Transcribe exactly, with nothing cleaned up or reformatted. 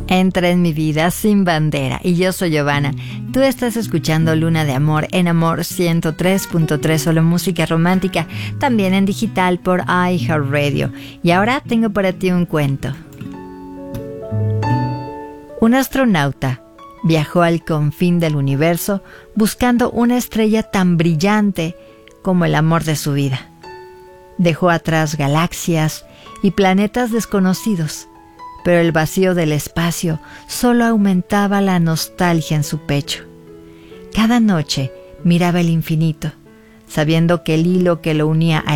Entra en mi vida sin bandera. Y yo soy Giovanna. Tú estás escuchando Luna de Amor en Amor ciento tres punto tres, solo música romántica, también en digital por iHeartRadio. Y ahora tengo para ti un cuento. Un astronauta viajó al confín del universo buscando una estrella tan brillante como el amor de su vida. Dejó atrás galaxias y planetas desconocidos, pero el vacío del espacio solo aumentaba la nostalgia en su pecho. Cada noche miraba el infinito, sabiendo que el hilo que lo unía a